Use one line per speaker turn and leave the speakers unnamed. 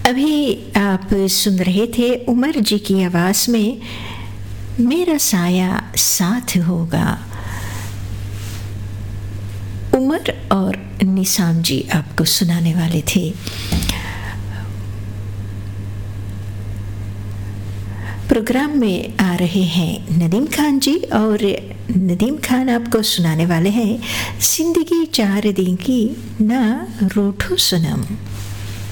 अभी आप सुन रहे थे उमर जी की आवाज़ में मेरा साया साथ होगा। उमर और निसाम जी आपको सुनाने वाले थे। प्रोग्राम में आ रहे हैं नदीम खान जी, और नदीम खान आपको सुनाने वाले हैं जिंदगी चार दिन की ना रूठो सनम।